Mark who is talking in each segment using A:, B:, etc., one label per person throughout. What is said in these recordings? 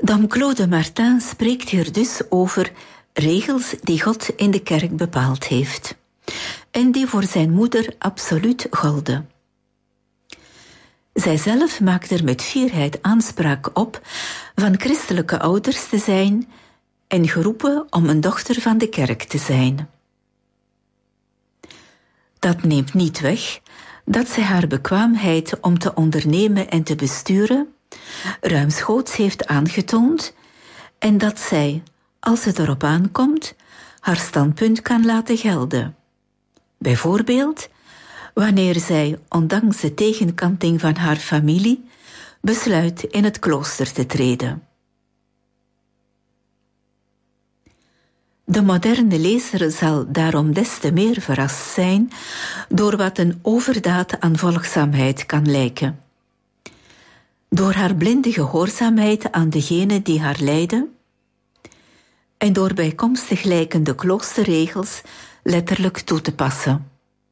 A: Dame Claude Martin spreekt hier dus over regels die God in de kerk bepaald heeft en die voor zijn moeder absoluut golden. Zijzelf maakt er met fierheid aanspraak op van christelijke ouders te zijn en geroepen om een dochter van de kerk te zijn. Dat neemt niet weg dat zij haar bekwaamheid om te ondernemen en te besturen ruimschoots heeft aangetoond en dat zij, als het erop aankomt, haar standpunt kan laten gelden. Bijvoorbeeld wanneer zij, ondanks de tegenkanting van haar familie, besluit in het klooster te treden. De moderne lezer zal daarom des te meer verrast zijn door wat een overdaad aan volgzaamheid kan lijken. Door haar blinde gehoorzaamheid aan degene die haar leiden en door bijkomstig lijkende kloosterregels letterlijk toe te passen.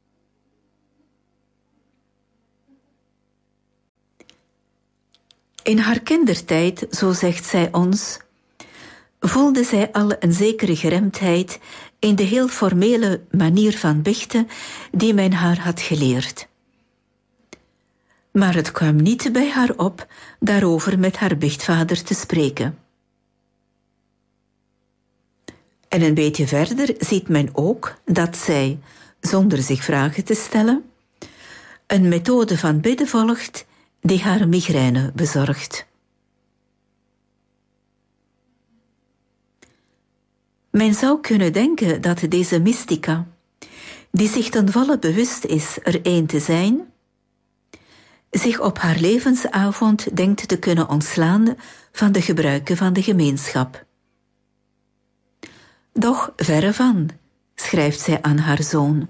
A: In haar kindertijd, zo zegt zij ons, voelde zij al een zekere geremdheid in de heel formele manier van biechten die men haar had geleerd. Maar het kwam niet bij haar op daarover met haar biechtvader te spreken. En een beetje verder ziet men ook dat zij, zonder zich vragen te stellen, een methode van bidden volgt die haar migraine bezorgt. Men zou kunnen denken dat deze mystica, die zich ten volle bewust is er één te zijn, zich op haar levensavond denkt te kunnen ontslaan van de gebruiken van de gemeenschap. Doch verre van, schrijft zij aan haar zoon.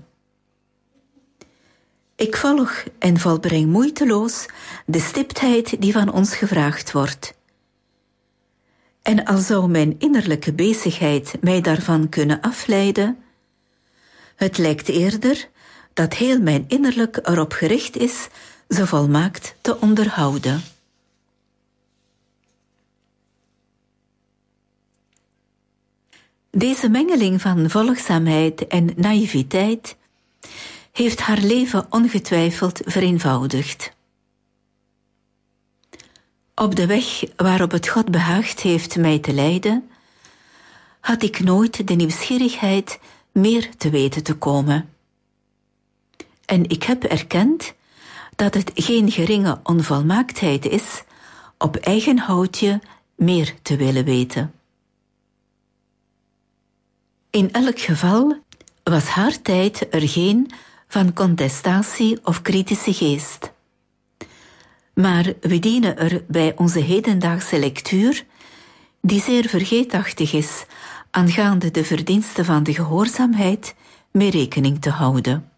A: Ik volg en volbreng moeiteloos de stiptheid die van ons gevraagd wordt. En al zou mijn innerlijke bezigheid mij daarvan kunnen afleiden, het lijkt eerder dat heel mijn innerlijk erop gericht is ze volmaakt te onderhouden. Deze mengeling van volgzaamheid en naïviteit heeft haar leven ongetwijfeld vereenvoudigd. Op de weg waarop het God behaagd heeft mij te leiden, had ik nooit de nieuwsgierigheid meer te weten te komen. En ik heb erkend dat het geen geringe onvolmaaktheid is op eigen houtje meer te willen weten. In elk geval was haar tijd er geen van contestatie of kritische geest. Maar we dienen er bij onze hedendaagse lectuur, die zeer vergeetachtig is aangaande de verdiensten van de gehoorzaamheid, mee rekening te houden.